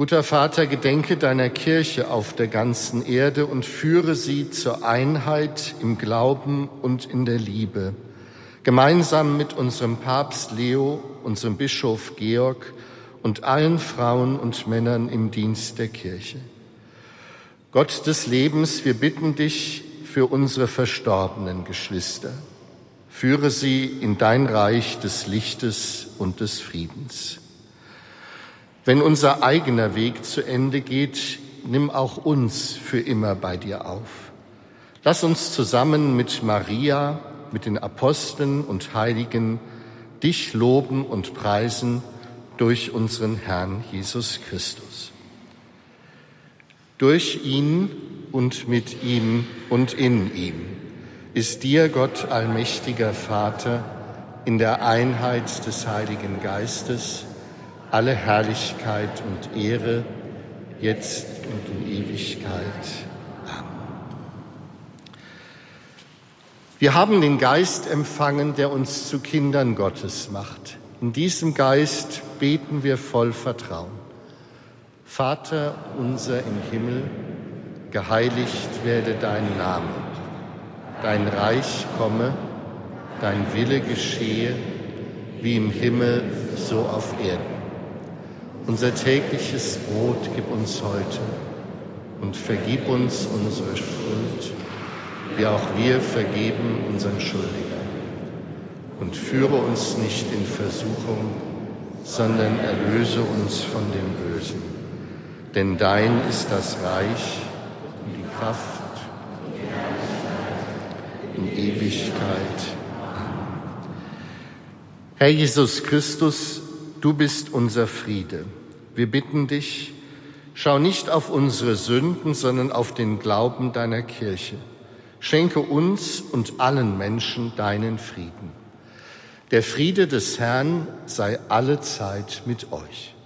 Guter Vater, gedenke deiner Kirche auf der ganzen Erde und führe sie zur Einheit im Glauben und in der Liebe, gemeinsam mit unserem Papst Leo, unserem Bischof Georg und allen Frauen und Männern im Dienst der Kirche. Gott des Lebens, wir bitten dich für unsere verstorbenen Geschwister. Führe sie in dein Reich des Lichtes und des Friedens. Wenn unser eigener Weg zu Ende geht, nimm auch uns für immer bei dir auf. Lass uns zusammen mit Maria, mit den Aposteln und Heiligen dich loben und preisen durch unseren Herrn Jesus Christus. Durch ihn und mit ihm und in ihm ist dir, Gott allmächtiger Vater, in der Einheit des Heiligen Geistes alle Herrlichkeit und Ehre, jetzt und in Ewigkeit. Amen. Wir haben den Geist empfangen, der uns zu Kindern Gottes macht. In diesem Geist beten wir voll Vertrauen. Vater unser im Himmel, geheiligt werde dein Name. Dein Reich komme, dein Wille geschehe, wie im Himmel, so auf Erden. Unser tägliches Brot gib uns heute und vergib uns unsere Schuld, wie auch wir vergeben unseren Schuldigern. Und führe uns nicht in Versuchung, sondern erlöse uns von dem Bösen. Denn dein ist das Reich und die Kraft und die Herrlichkeit in Ewigkeit. Amen. Herr Jesus Christus, du bist unser Friede. Wir bitten dich, schau nicht auf unsere Sünden, sondern auf den Glauben deiner Kirche. Schenke uns und allen Menschen deinen Frieden. Der Friede des Herrn sei allezeit mit euch.